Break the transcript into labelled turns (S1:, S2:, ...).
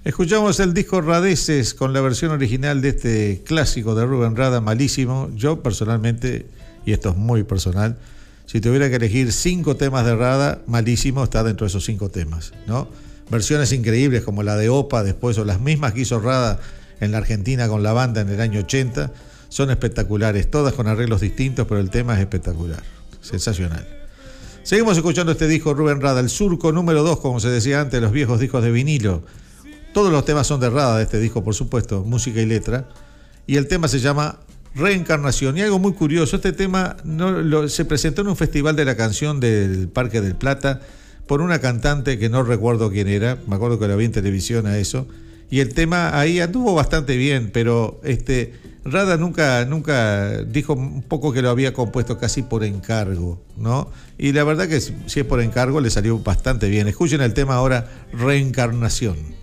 S1: Escuchamos el disco Radeces con la versión original de este clásico de Rubén Rada, malísimo. Yo personalmente, y esto es muy personal, si tuviera que elegir 5 temas de Rada, malísimo está dentro de esos 5 temas, ¿no? Versiones increíbles como la de Opa después, o las mismas que hizo Rada en la Argentina con la banda en el año 80, son espectaculares, todas con arreglos distintos, pero el tema es espectacular, sensacional. Seguimos escuchando este disco Rubén Rada, el surco número 2, como se decía antes, los viejos discos de vinilo. Todos los temas son de Rada de este disco, por supuesto, música y letra. Y el tema se llama Reencarnación. Y algo muy curioso, este tema se presentó en un festival de la canción del Parque del Plata por una cantante que no recuerdo quién era, me acuerdo que lo vi en televisión a eso. Y el tema ahí anduvo bastante bien, pero Rada nunca dijo un poco que lo había compuesto casi por encargo, ¿no? Y la verdad que si es por encargo le salió bastante bien. Escuchen el tema ahora, Reencarnación.